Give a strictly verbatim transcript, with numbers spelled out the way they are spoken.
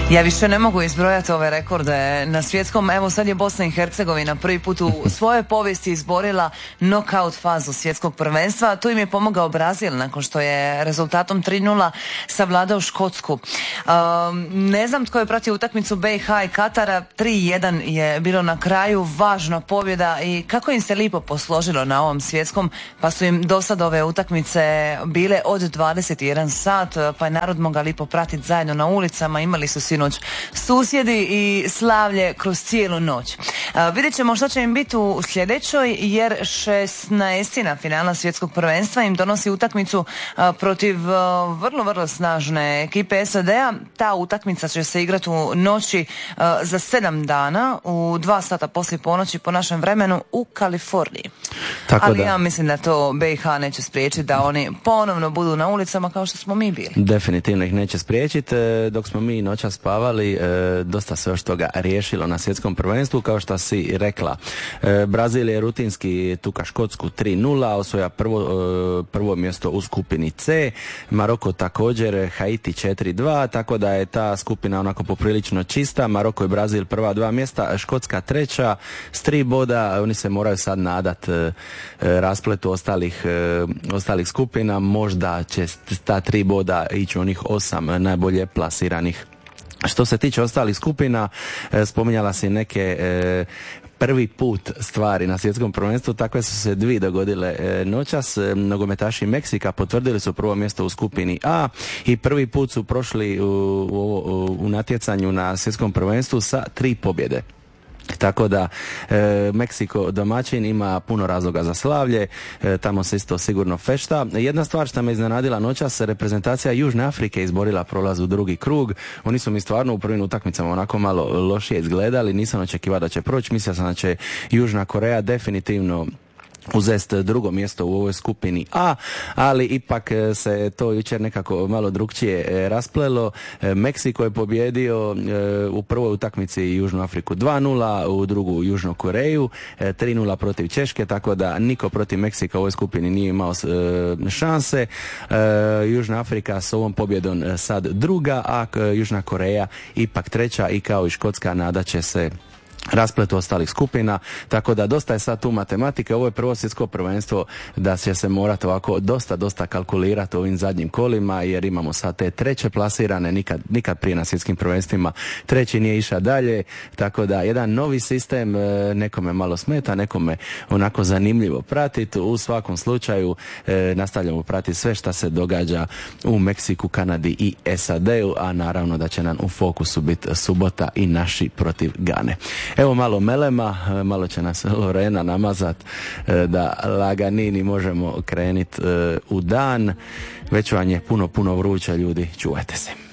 Ja više ne mogu izbrojati ove rekorde na svjetskom. Evo sad je Bosna i Hercegovina prvi put u svojoj povijesti izborila knockout fazu svjetskog prvenstva. Tu im je pomogao Brazil nakon što je rezultatom tri nula savladao Škotsku. Um, ne znam tko je pratio utakmicu B i H i Katara. tri jedan je bilo na kraju, važna pobjeda i kako im se lipo posložilo na ovom svjetskom, pa su im do sad ove utakmice bile od dvadeset jedan sat, pa je narod mogao lipo pratiti zajedno na ulicama. Imali su sinoć susjedi i slavlje kroz cijelu noć. A, vidjet ćemo što će im biti u sljedećoj, jer šesnaestina finala svjetskog prvenstva im donosi utakmicu a, protiv a, vrlo, vrlo snažne ekipe S A D-a. Ta utakmica će se igrati u noći a, za sedam dana u dva sata poslije ponoći po našem vremenu u Kaliforniji. Tako Ali da. ja mislim da to B i H neće spriječiti da oni ponovno budu na ulicama kao što smo mi bili. Definitivno ih neće spriječiti. Dok smo mi noća spavali, dosta se još toga riješilo na svjetskom prvenstvu, kao što si rekla. Brazil je rutinski tuka Škotsku tri nula, osvoja prvo, prvo mjesto u skupini C, Maroko također, Haiti četiri dva, tako da je ta skupina onako poprilično čista. Maroko i Brazil prva dva mjesta, Škotska treća s tri boda. Oni se moraju sad nadat raspletu ostalih, ostalih skupina. Možda će ta tri boda ići onih osam najbolje plasiranih. Što se tiče ostalih skupina, spominjala si neke e, prvi put stvari na svjetskom prvenstvu, takve su se dvije dogodile e, noćas. Nogometaši Meksika potvrdili su prvo mjesto u skupini A i prvi put su prošli u, u, u natjecanju na svjetskom prvenstvu sa tri pobjede. Tako da e, Meksiko domaćin ima puno razloga za slavlje, e, tamo se isto sigurno fešta. Jedna stvar što me iznenadila noćas, reprezentacija Južne Afrike izborila prolaz u drugi krug. Oni su mi stvarno u prvim utakmicama onako malo lošije izgledali, nisam očekivao da će proći, mislio sam da će Južna Koreja definitivno uzest drugo mjesto u ovoj skupini A, ali ipak se to jučer nekako malo drukčije rasplelo. Meksiko je pobjedio u prvoj utakmici Južnu Afriku dva nula, u drugu Južnu Koreju tri nula protiv Češke, tako da niko protiv Meksika u ovoj skupini nije imao šanse. Južna Afrika s ovom pobjedom sad druga, a Južna Koreja ipak treća i kao i Škotska nadat će se raspletu ostalih skupina, tako da dosta je sad tu matematike. Ovo je prvo svjetsko prvenstvo da će se morati ovako dosta, dosta kalkulirati ovim zadnjim kolima, jer imamo sad te treće plasirane, nikad, nikad prije na svjetskim prvenstvima treći nije išao dalje, tako da jedan novi sistem, nekome malo smeta, nekome onako zanimljivo pratiti. U svakom slučaju e, nastavljamo pratiti sve što se događa u Meksiku, Kanadi i S A D-u, a naravno da će nam u fokusu biti subota i naši protiv Gane. Evo malo melema, malo će nas Lorena namazat da laganini možemo krenit u dan. Već vam je puno, puno vruće, ljudi, čuvajte se.